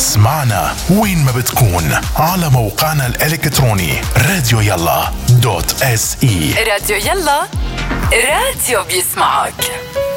اسمعنا وين ما بتكون على موقعنا الإلكتروني radioyalla.se. راديو يلا، راديو بيسمعك.